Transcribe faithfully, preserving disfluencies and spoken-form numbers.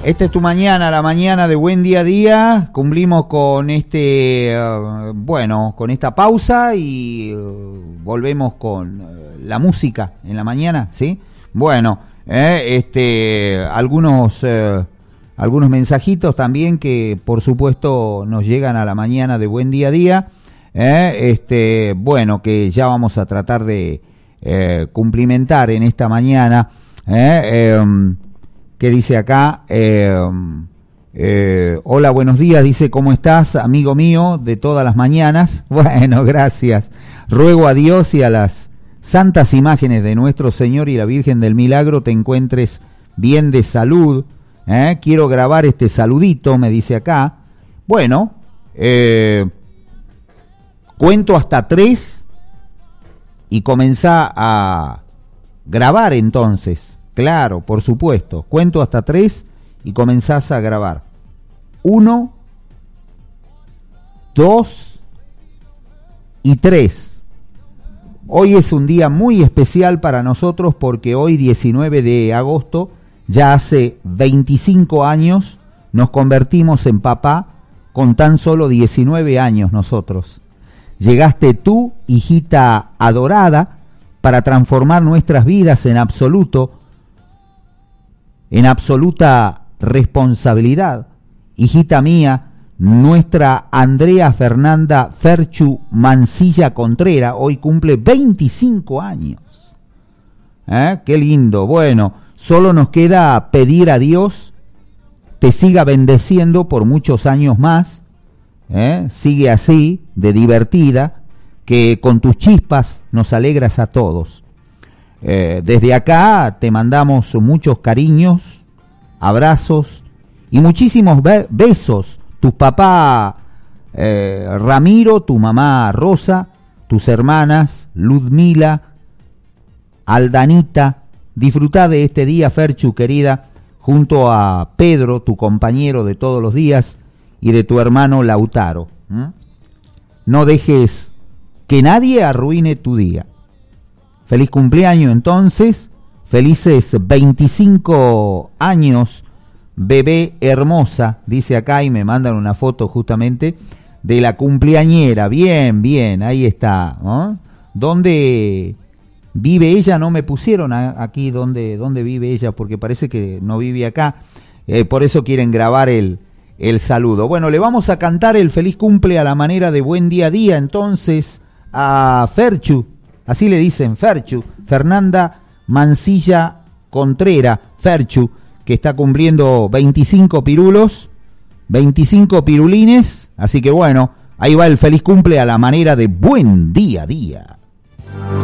Esta es tu mañana, la mañana de Buen Día a Día. Cumplimos con este, uh, bueno, con esta pausa y uh, volvemos con uh, la música en la mañana, ¿sí? Bueno, eh, este, algunos, uh, algunos mensajitos también que, por supuesto, nos llegan a la mañana de Buen Día a Día. Eh, este, bueno, que ya vamos a tratar de eh, cumplimentar en esta mañana. Eh, eh, que dice acá, eh, eh, hola, buenos días, dice, ¿cómo estás, amigo mío, de todas las mañanas? Bueno, gracias. Ruego a Dios y a las santas imágenes de nuestro Señor y la Virgen del Milagro te encuentres bien de salud. ¿eh? Quiero grabar este saludito, me dice acá. Bueno, eh, cuento hasta tres y comenzá a grabar entonces. Claro, por supuesto. Cuento hasta tres y comenzás a grabar. Uno, dos y tres. Hoy es un día muy especial para nosotros porque hoy, diecinueve de agosto, ya hace veinticinco años, nos convertimos en papá con tan solo diecinueve años nosotros. Llegaste tú, hijita adorada, para transformar nuestras vidas en absoluto, en absoluta responsabilidad. Hijita mía, nuestra Andrea Fernanda Ferchu Mancilla Contreras hoy cumple veinticinco años. ¿Eh? Qué lindo. Bueno, solo nos queda pedir a Dios te siga bendeciendo por muchos años más. ¿Eh? Sigue así, de divertida, que con tus chispas nos alegras a todos. Eh, desde acá te mandamos muchos cariños, abrazos y muchísimos be- besos. Tu papá eh, Ramiro, tu mamá Rosa, tus hermanas Ludmila, Aldanita. Disfrutá de este día, Ferchu, querida, junto a Pedro, tu compañero de todos los días, y de tu hermano Lautaro. ¿Mm? No dejes que nadie arruine tu día. Feliz cumpleaños entonces, felices veinticinco años, bebé hermosa, dice acá y me mandan una foto justamente de la cumpleañera. Bien, bien, ahí está. ¿no? ¿Dónde vive ella? No me pusieron a, aquí dónde, dónde vive ella porque parece que no vive acá, eh, por eso quieren grabar el, el saludo. Bueno, le vamos a cantar el feliz cumple a la manera de Buen Día a Día entonces a Ferchu. Así le dicen, Ferchu, Fernanda Mancilla Contreras, Ferchu, que está cumpliendo veinticinco pirulos, veinticinco pirulines, así que bueno, ahí va el feliz cumple a la manera de Buen Día a Día.